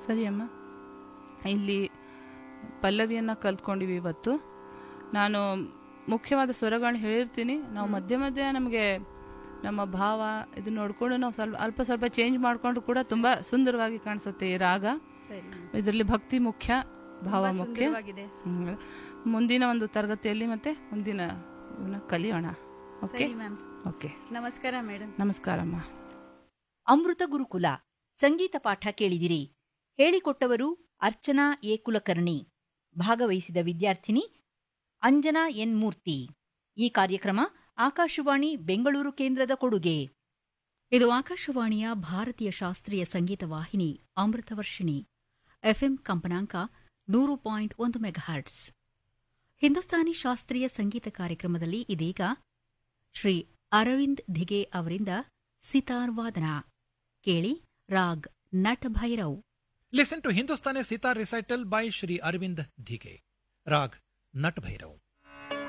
ಸರಿ ಅಮ್ಮ. ಇಲ್ಲಿ ಪಲ್ಲವಿಯನ್ನು ಕಲ್ತ್ಕೊಂಡಿವಿ ಇವತ್ತು. ನಾನು ಮುಖ್ಯವಾದ ಸ್ವರಗಳನ್ನ ಹೇಳಿರ್ತೀನಿ. ನಾವು ಮಧ್ಯ ಮಧ್ಯ ನಮಗೆ ನಮ್ಮ ಭಾವ ಇದು ನೋಡಿಕೊಂಡು ನಾವು ಸ್ವಲ್ಪ ಚೇಂಜ್ ಮಾಡಿಕೊಂಡು ಕೂಡ ತುಂಬ ಸುಂದರವಾಗಿ ಕಾಣಿಸುತ್ತೆ ಈ ರಾಗ. ಇದರಲ್ಲಿ ಭಕ್ತಿ ಮುಖ್ಯ, ಭಾವ ಮುಖ್ಯ. ಮುಂದಿನ ಒಂದು ತರಗತಿಯಲ್ಲಿ ಮತ್ತೆ ಮುಂದಿನ ಕಲಿಯೋಣ. Okay okay. ನಮಸ್ಕಾರ ಮೇಡಮ್. ನಮಸ್ಕಾರಮ್ಮ. ಅಮೃತ ಗುರುಕುಲ ಸಂಗೀತ ಪಾಠ ಕೇಳಿದಿರಿ. ಹೇಳಿಕೊಟ್ಟವರು ಅರ್ಚನಾ ಎ ಕುಲಕರ್ಣಿ. ಭಾಗವಹಿಸಿದ ವಿದ್ಯಾರ್ಥಿನಿ ಅಂಜನಾ ಎನ್ ಮೂರ್ತಿ. ಈ ಕಾರ್ಯಕ್ರಮ ಆಕಾಶವಾಣಿ ಬೆಂಗಳೂರು ಕೇಂದ್ರದ ಕೊಡುಗೆ. ಇದು ಆಕಾಶವಾಣಿಯ ಭಾರತೀಯ ಶಾಸ್ತ್ರೀಯ ಸಂಗೀತ ವಾಹಿನಿ ಅಮೃತವರ್ಷಿಣಿ. ಎಫ್ಎಂ ಕಂಪನಾಂಕ 100.1 ಮೆಗಾಹರ್ಟ್ಸ್. ಹಿಂದೂಸ್ತಾನಿ ಶಾಸ್ತ್ರೀಯ ಸಂಗೀತ ಕಾರ್ಯಕ್ರಮದಲ್ಲಿ ಇದೀಗ ಶ್ರೀ ಅರವಿಂದ್ ಧಿಗೆ ಅವರಿಂದ ಸಿತಾರ್ ವಾದನ ಕೇಳಿ. ರಾಗ್ ನಟ Bhairav. Listen to Hindustani Sitar recital by Shri Arvind Dhige. Rag Nat Bhairav.